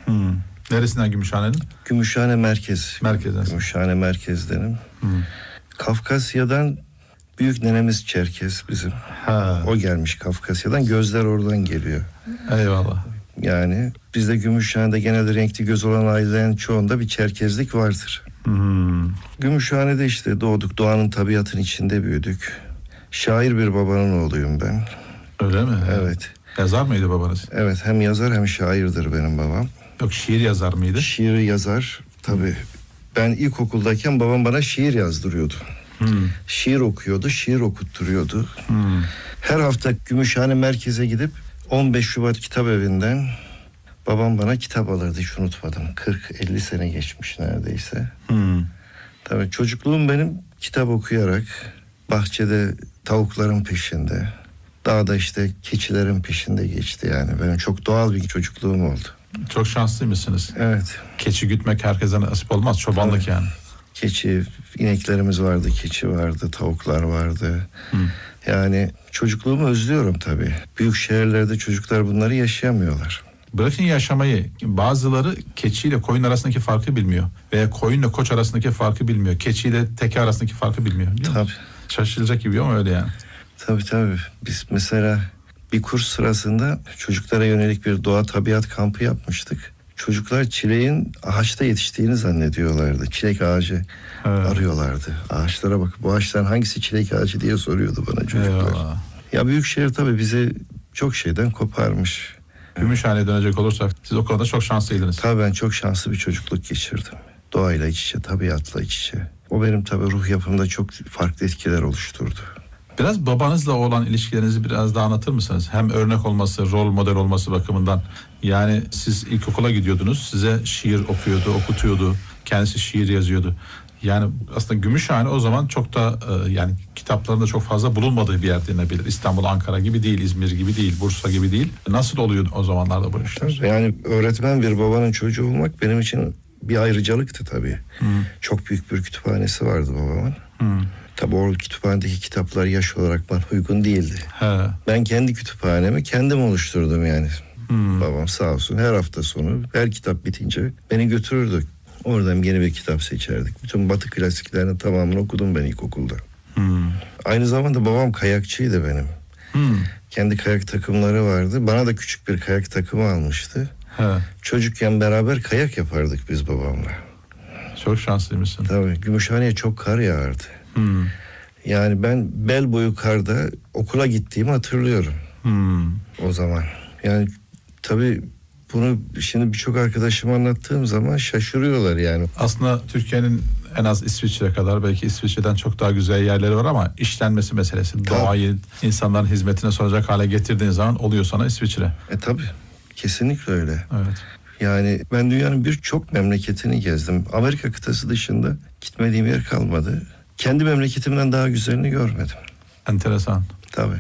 Neresinden Gümüşhane'nin? Gümüşhane merkez. Merkezden. Gümüşhane merkezdenim. Kafkasya'dan büyük nenemiz Çerkes bizim. O gelmiş Kafkasya'dan. Gözler oradan geliyor. Eyvallah. Yani bizde Gümüşhane'de genelde renkli göz olan ailelerin çoğunda bir Çerkezlik vardır. Gümüşhane'de işte doğduk. Doğanın, tabiatın içinde büyüdük. Şair bir babanın oğluyum ben. Öyle mi? Evet. Yazar mıydı babanız? Evet, hem yazar hem şairdir benim babam. Yok, şiir yazar mıydı? Şiir yazar tabii. Ben ilkokuldayken babam bana şiir yazdırıyordu. Şiir okuyordu, şiir okutturuyordu. Her hafta Gümüşhane merkeze gidip 15 Şubat Kitap Evi'nden babam bana kitap alırdı, hiç unutmadım. 40-50 sene geçmiş neredeyse. Tabii çocukluğum benim kitap okuyarak, bahçede tavukların peşinde, dağda işte keçilerin peşinde geçti yani. Benim çok doğal bir çocukluğum oldu. Çok şanslıymışsınız. Evet. Keçi gütmek herkese nasip olmaz. Çobanlık Tabii. yani. Keçi, ineklerimiz vardı, keçi vardı, tavuklar vardı. Yani çocukluğumu özlüyorum tabii. Büyük şehirlerde çocuklar bunları yaşayamıyorlar. Bırakın yaşamayı, bazıları keçiyle koyun arasındaki farkı bilmiyor. Veya koyunla koç arasındaki farkı bilmiyor. Keçiyle teke arasındaki farkı bilmiyor. Tabii. Şaşılacak gibi ama öyle yani. Tabii. Biz mesela bir kurs sırasında çocuklara yönelik bir doğa tabiat kampı yapmıştık. Çocuklar çileğin ağaçta yetiştiğini zannediyorlardı. Çilek ağacı arıyorlardı. Ağaçlara bak, bu ağaçların hangisi çilek ağacı diye soruyordu bana çocuklar. Eyvallah. Ya büyükşehir tabii bizi çok şeyden koparmış. Gümüşhane'ye dönecek olursak siz o konuda çok şanslıydınız. Tabii ben çok şanslı bir çocukluk geçirdim. Doğayla iç içe, tabiatla iç içe. O benim tabii ruh yapımda çok farklı etkiler oluşturdu. Biraz babanızla olan ilişkilerinizi biraz daha anlatır mısınız? Hem örnek olması, rol model olması bakımından. Yani siz ilkokula gidiyordunuz, size şiir okuyordu, okutuyordu. Kendisi şiir yazıyordu. Yani aslında Gümüşhane o zaman çok da yani kitaplarında çok fazla bulunmadığı bir yer denilebilir. İstanbul, Ankara gibi değil, İzmir gibi değil, Bursa gibi değil. Nasıl oluyor o zamanlarda bu işler? Yani öğretmen bir babanın çocuğu olmak benim için bir ayrıcalıktı tabii. Çok büyük bir kütüphanesi vardı babamın. Tabii o kütüphanedeki kitaplar yaş olarak bana uygun değildi. Ben kendi kütüphanemi kendim oluşturdum yani. Babam sağ olsun her hafta sonu her kitap bitince beni götürürdü. Oradan yeni bir kitap seçerdik. Bütün Batı klasiklerinin tamamını okudum ben ilkokulda. Aynı zamanda babam kayakçıydı benim. Kendi kayak takımları vardı. Bana da küçük bir kayak takımı almıştı. Çocukken beraber kayak yapardık biz babamla. Çok şanslıymışsın. Tabii Gümüşhane'ye çok kar yağardı. Yani ben bel boyu karda okula gittiğimi hatırlıyorum. O zaman. Yani tabii bunu şimdi birçok arkadaşıma anlattığım zaman şaşırıyorlar yani. Aslında Türkiye'nin en az İsviçre kadar, belki İsviçre'den çok daha güzel yerleri var ama işlenmesi meselesi. Doğayı insanların hizmetine sunacak hale getirdiğin zaman oluyor sana İsviçre. Tabii kesinlikle öyle. Evet. Yani ben dünyanın birçok memleketini gezdim. Amerika kıtası dışında gitmediğim yer kalmadı. Kendi memleketimden daha güzelini görmedim. Enteresan. Tabii.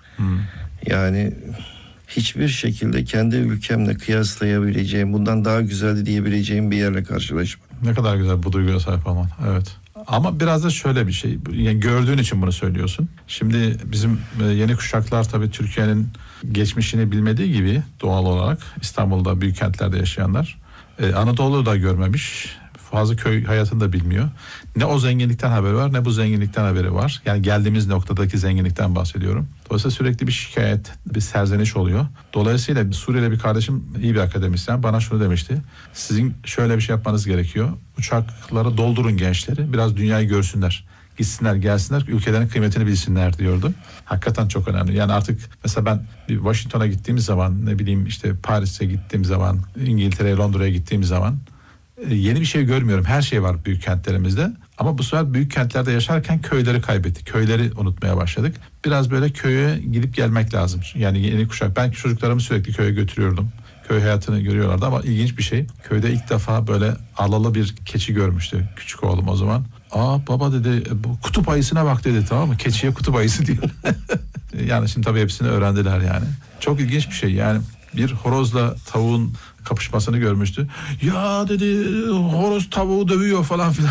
Yani hiçbir şekilde kendi ülkemle kıyaslayabileceğim, bundan daha güzeldi diyebileceğim bir yerle karşılaşmadım. Ne kadar güzel bu duyguya sahip olman. Evet. Ama biraz da şöyle bir şey. Yani gördüğün için bunu söylüyorsun. Şimdi bizim yeni kuşaklar tabii Türkiye'nin geçmişini bilmediği gibi doğal olarak İstanbul'da, büyük kentlerde yaşayanlar Anadolu'yu da görmemiş. Fazla köy hayatını da bilmiyor. Ne o zenginlikten haberi var, ne bu zenginlikten haberi var. Yani geldiğimiz noktadaki zenginlikten bahsediyorum. Dolayısıyla sürekli bir şikayet, bir serzeniş oluyor. Dolayısıyla Suriyeli bir kardeşim, iyi bir akademisyen, bana şunu demişti. Sizin şöyle bir şey yapmanız gerekiyor. Uçaklara doldurun gençleri, biraz dünyayı görsünler. Gitsinler, gelsinler, ülkelerin kıymetini bilsinler diyordu. Hakikaten çok önemli. Yani artık mesela ben bir Washington'a gittiğim zaman, ne bileyim işte Paris'e gittiğim zaman, İngiltere'ye, Londra'ya gittiğim zaman yeni bir şey görmüyorum. Her şey var büyük kentlerimizde. Ama bu sefer büyük kentlerde yaşarken köyleri kaybettik. Köyleri unutmaya başladık. Biraz böyle köye gidip gelmek lazım. Yani yeni kuşak. Ben çocuklarımı sürekli köye götürüyordum. Köy hayatını görüyorlardı ama ilginç bir şey. Köyde ilk defa böyle alalı bir keçi görmüştü küçük oğlum o zaman. Baba dedi, bu kutup ayısına bak dedi, tamam mı? Keçiye kutup ayısı diyor. Yani şimdi tabii hepsini öğrendiler yani. Çok ilginç bir şey yani. Bir horozla tavuğun kapışmasını görmüştü. Ya dedi, horoz tavuğu dövüyor falan filan.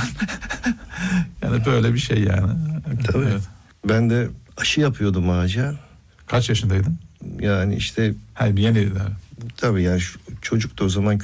Yani böyle bir şey yani. Tabii. Evet. Ben de aşı yapıyordum ağaca. Kaç yaşındaydın? Yani işte. Hayır, yeni. Tabii yani çocuk da o zaman